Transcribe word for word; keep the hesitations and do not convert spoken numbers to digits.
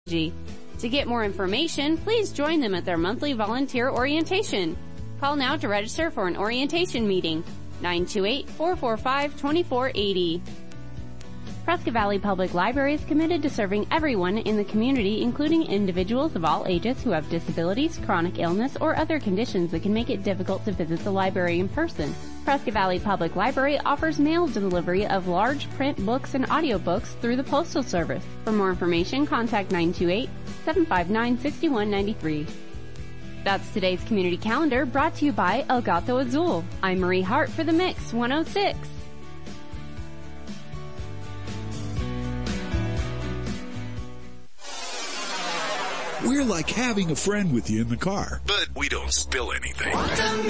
To get more information, please join them at their monthly volunteer orientation. Call now to register for an orientation meeting. nine two eight, four four five, two four eight zero. Prescott Valley Public Library is committed to serving everyone in the community, including individuals of all ages who have disabilities, chronic illness, or other conditions that can make it difficult to visit the library in person. Prescott Valley Public Library offers mail delivery of large print books and audiobooks through the Postal Service. For more information, contact nine two eight, seven five nine, six one nine three. That's today's community calendar, brought to you by El Gato Azul. I'm Marie Hart for The Mix one oh six. We're like having a friend with you in the car. But we don't spill anything.